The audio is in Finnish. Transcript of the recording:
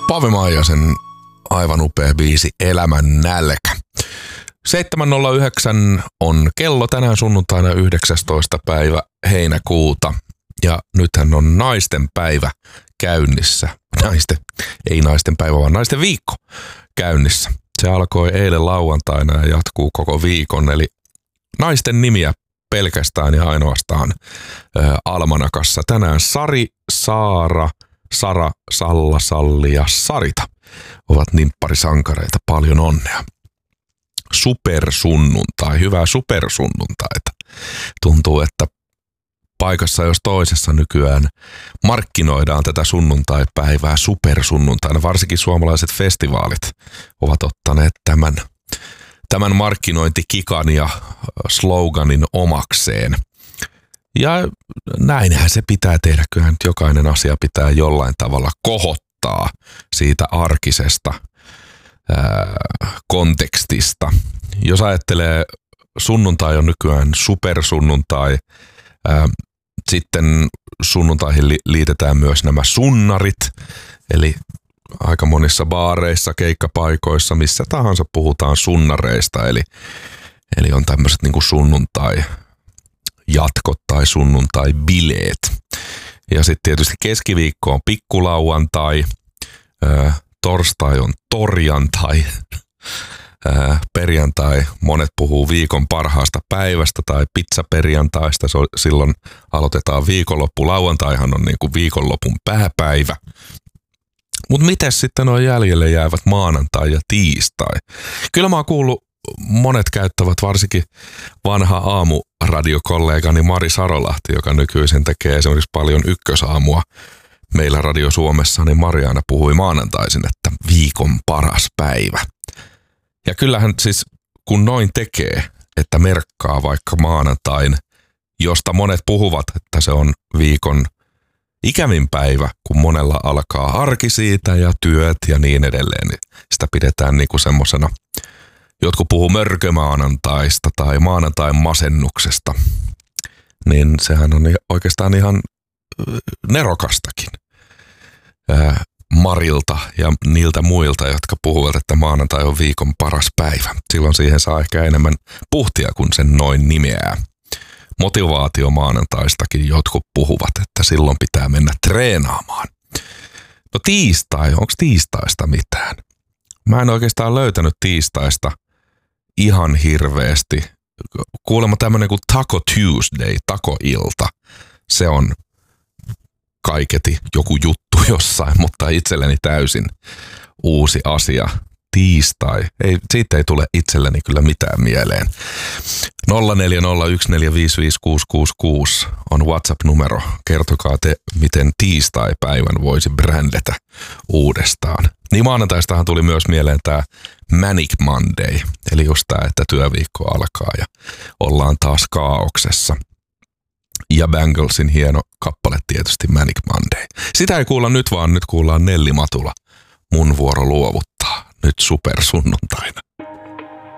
Pave Maijasen aivan upea biisi Elämän nälkä. 7.09 on kello tänään sunnuntaina 19. päivä heinäkuuta. Ja nythän on naisten päivä käynnissä. Ei naisten päivä, vaan naisten viikko käynnissä. Se alkoi eilen lauantaina ja jatkuu koko viikon. Eli naisten nimiä pelkästään ja ainoastaan almanakassa. Tänään Sari, Saara, Sara, Salla, Salli ja Sarita ovat nimpparisankareita. Paljon onnea. Supersunnuntai, hyvää supersunnuntaita. Tuntuu, että paikassa jos toisessa nykyään markkinoidaan tätä sunnuntaipäivää supersunnuntaina. Varsinkin suomalaiset festivaalit ovat ottaneet tämän markkinointikikan ja sloganin omakseen. Ja näinhän se pitää tehdä. Kyllähän nyt jokainen asia pitää jollain tavalla kohottaa siitä arkisesta kontekstista. Jos ajattelee, sunnuntai on nykyään supersunnuntai. Sitten sunnuntaihin liitetään myös nämä sunnarit, eli aika monissa baareissa, keikkapaikoissa, missä tahansa puhutaan sunnareista, eli on tämmöiset niin kuin sunnuntai-jatkot tai sunnuntai-bileet. Ja sitten tietysti keskiviikko on pikkulauantai, torstai on torjantai, perjantai, monet puhuu viikon parhaasta päivästä tai pizzaperjantaista, silloin aloitetaan viikonloppu, lauantaihan on niin kuin viikonlopun pääpäivä. Mutta miten sitten on jäljelle jäävät maanantai ja tiistai? Kyllä mä oon kuullut, monet käyttävät, varsinkin vanha aamuradiokollegani Mari Sarolahti, joka nykyisin tekee esimerkiksi paljon ykkösaamua meillä Radio Suomessa, niin Mari aina puhui maanantaisin, että viikon paras päivä. Ja kyllähän siis, kun noin tekee, että merkkaa vaikka maanantain, josta monet puhuvat, että se on viikon ikävin päivä, kun monella alkaa arki siitä ja työt ja niin edelleen, niin sitä pidetään niinku semmosena, jotkut puhuu mörkömaanantaista tai maanantain masennuksesta, niin sehän on oikeastaan ihan nerokastakin. Marilta ja niiltä muilta, jotka puhuvat, että maanantai on viikon paras päivä. Silloin siihen saa ehkä enemmän puhtia, kun sen noin nimeää. Motivaatio maanantaistakin jotkut puhuvat, että silloin pitää mennä treenaamaan. No tiistai, onko tiistaista mitään? Mä en oikeastaan löytänyt tiistaista ihan hirveästi. Kuulemma tämmönen kuin Taco Tuesday, taco-ilta. Se on kaiketi joku juttu jossain, mutta itselleni täysin uusi asia. Tiistai. Siitä ei tule itselleni kyllä mitään mieleen. 0401455666 on WhatsApp-numero. Kertokaa te, miten tiistai-päivän voisi brändätä uudestaan. Niin maanantaistahan tuli myös mieleen tämä Manic Monday. Eli just tämä, että työviikko alkaa ja ollaan taas kaauksessa. Ja Banglesin hieno kappale tietysti Manic Monday. Sitä ei kuulla nyt, vaan nyt kuullaan Nelli Matula. Mun vuoro luovuttaa. Nyt supersunnuntaina.